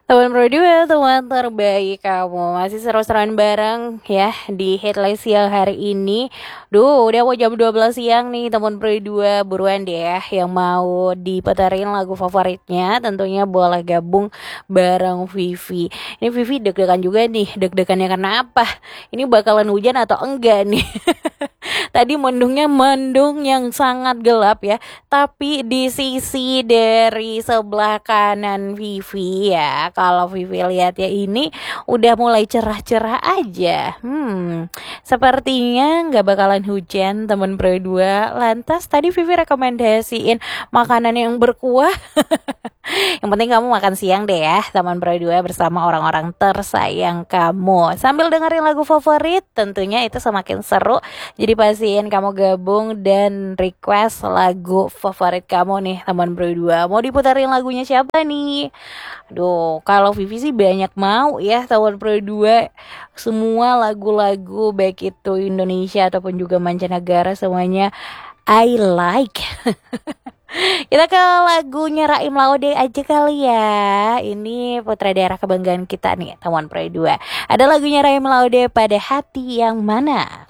Teman Pro 2, teman terbaik kamu. Masih seru-seruan bareng ya di headline siang hari ini. Udah mau jam 12 siang nih teman Pro 2. Buruan deh ya yang mau diputarin lagu favoritnya. Tentunya boleh gabung bareng Vivi. Ini Vivi deg-degan juga nih. Deg-degannya karena apa? Ini bakalan hujan atau enggak nih? Tadi mendungnya mendung yang sangat gelap ya. Tapi di sisi dari sebelah kanan Vivi ya, kalau Vivi lihat ya ini udah mulai cerah-cerah aja. Sepertinya nggak bakalan hujan temen Pro 2. Lantas tadi Vivi rekomendasiin makanan yang berkuah. Yang penting kamu makan siang deh ya, teman Pro 2 bersama orang-orang tersayang kamu. Sambil dengerin lagu favorit, tentunya itu semakin seru. Jadi pastiin kamu gabung dan request lagu favorit kamu nih, teman Pro 2. Mau diputarin lagunya siapa nih? Kalau Vivi sih banyak mau ya, teman Pro 2. Semua lagu-lagu baik itu Indonesia ataupun juga mancanegara semuanya I like. Kita ke lagunya Raim Laude aja kali ya. Ini putra daerah kebanggaan kita nih, teman Pro 2. Ada lagunya Raim Laude, Pada Hati Yang Mana.